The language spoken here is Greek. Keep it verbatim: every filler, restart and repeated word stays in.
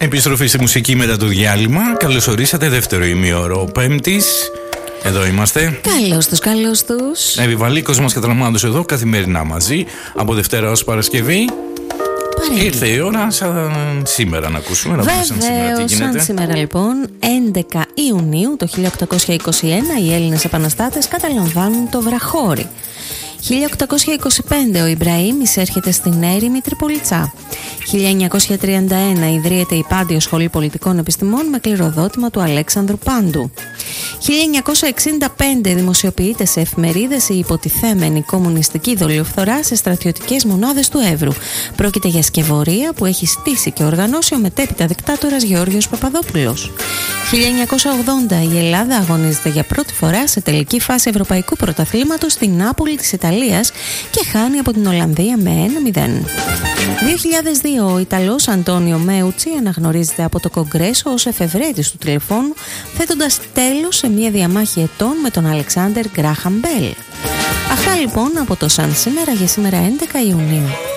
Επιστροφή στη μουσική μετά το διάλειμμα. Καλώς ορίσατε, δεύτερο ημίωρο Πέμπτης. Εδώ είμαστε. Καλώς τους, καλώς τους. Επιβαλίκος μας Καταλαμμάτος εδώ, καθημερινά μαζί, από Δευτέρα ως Παρασκευή. Παρέμει. Ήρθε η ώρα σαν σήμερα να ακούσουμε. Να Βεβαίως, σαν σήμερα τι γίνεται. σαν σήμερα λοιπόν, έντεκα Ιουνίου το χίλια οκτακόσια είκοσι ένα, οι Έλληνες επαναστάτες καταλαμβάνουν το Βραχώρι. χίλια οκτακόσια είκοσι πέντε ο Ιμπραήμ εισέρχεται στην έρημη Τριπολιτσά. χίλια εννιακόσια τριάντα ένα ιδρύεται η Πάντιο Σχολή Πολιτικών Επιστημών με κληροδότημα του Αλέξανδρου Πάντου. χίλια εννιακόσια εξήντα πέντε δημοσιοποιείται σε εφημερίδες η υποτιθέμενη κομμουνιστική δολιοφθορά σε στρατιωτικές μονάδες του Εύρου. Πρόκειται για σκευωρία που έχει στήσει και οργανώσει ο μετέπειτα δικτάτορας Γεώργιος Παπαδόπουλος. χίλια εννιακόσια ογδόντα η Ελλάδα αγωνίζεται για πρώτη φορά σε τελική φάση Ευρωπαϊκού Πρωταθλήματος στην Νάπολη της Ιταλίας και χάνει από την Ολλανδία με ένα μηδέν. δύο χιλιάδες δύο ο Ιταλός Αντώνιο Μέουτσι αναγνωρίζεται από το Κογκρέσο ως εφευρέτης του τηλεφώνου, θέτοντας τέλος σε μια διαμάχη ετών με τον Αλεξάντερ Γκράχαμ Μπέλ. Αυτά λοιπόν από το Σαν σήμερα για σήμερα έντεκα Ιουνίου.